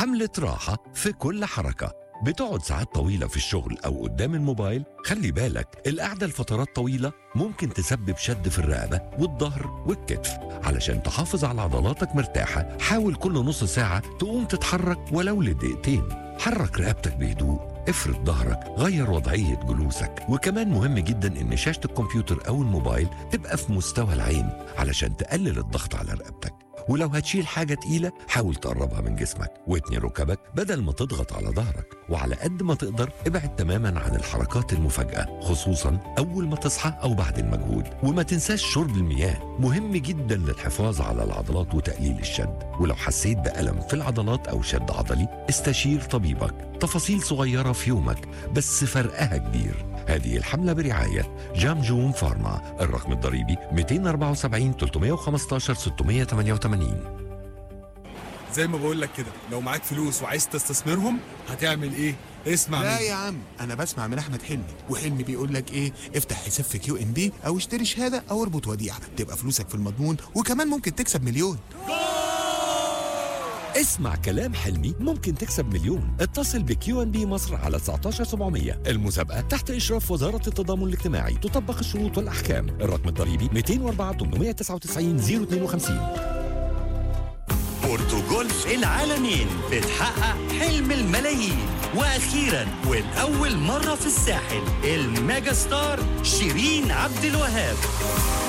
حملة راحة في كل حركة. بتقعد ساعات طويلة في الشغل أو قدام الموبايل؟ خلي بالك، القعدة لفترات طويلة ممكن تسبب شد في الرقبة والظهر والكتف. علشان تحافظ على عضلاتك مرتاحة، حاول كل نص ساعة تقوم تتحرك ولو لدقيقتين. حرك رقبتك بهدوء، افرد ظهرك، غير وضعية جلوسك. وكمان مهم جدا ان شاشة الكمبيوتر او الموبايل تبقى في مستوى العين علشان تقلل الضغط على رقبتك. ولو هتشيل حاجة تقيلة حاول تقربها من جسمك واتني ركبك بدل ما تضغط على ظهرك. وعلى قد ما تقدر ابعد تماما عن الحركات المفاجئة، خصوصا أول ما تصحى أو بعد المجهود. وما تنساش شرب المياه، مهم جدا للحفاظ على العضلات وتقليل الشد. ولو حسيت بألم في العضلات أو شد عضلي استشير طبيبك. تفاصيل صغيرة في يومك بس فرقها كبير. هذه الحملة برعاية جامجون فارما. الرقم الضريبي 274 315 688. زي ما بقول لك كده، لو معاك فلوس وعايز تستثمرهم هتعمل ايه؟ اسمع لا مني. يا عم، انا بسمع من احمد حلمي، وحلمي بيقول لك ايه؟ افتح حساب في QNB او اشتري شهاده او اربط وديعه، تبقى فلوسك في المضمون وكمان ممكن تكسب مليون. اسمع كلام حلمي، ممكن تكسب مليون. اتصل بQNB مصر على 19700. المسابقة تحت إشراف وزارة التضامن الاجتماعي، تطبق الشروط والأحكام. الرقم الضريبي 204 899 052. بورتوجولف العالمين بتحقق حلم الملايين، واخيرا والاول مره في الساحل الميجا ستار شيرين عبد الوهاب.